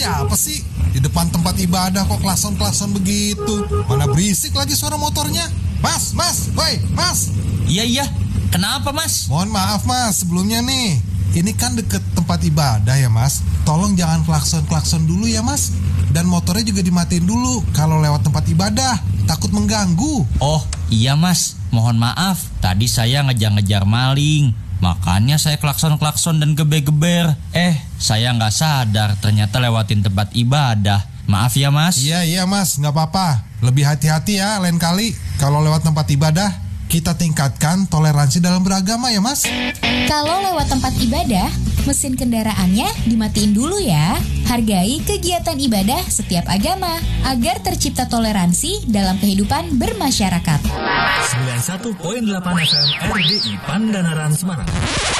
siapa sih? Di depan tempat ibadah kok klakson-klakson begitu? Mana berisik lagi suara motornya? Mas, woi, mas. Iya, kenapa mas? Mohon maaf mas, sebelumnya nih. Ini kan deket tempat ibadah ya mas. Tolong jangan klakson-klakson dulu ya mas. Dan motornya juga dimatiin dulu kalau lewat tempat ibadah. Takut mengganggu. Oh iya mas, mohon maaf. Tadi saya ngejar-ngejar maling. Makanya saya klakson-klakson dan geber-geber. Saya nggak sadar ternyata lewatin tempat ibadah. Maaf ya mas. Iya mas, nggak apa-apa. Lebih hati-hati ya lain kali. Kalau lewat tempat ibadah, kita tingkatkan toleransi dalam beragama ya mas. Kalau lewat tempat ibadah, mesin kendaraannya dimatiin dulu ya. Hargai kegiatan ibadah setiap agama agar tercipta toleransi dalam kehidupan bermasyarakat. 91.8 FM RDI Pandanaran Semarang.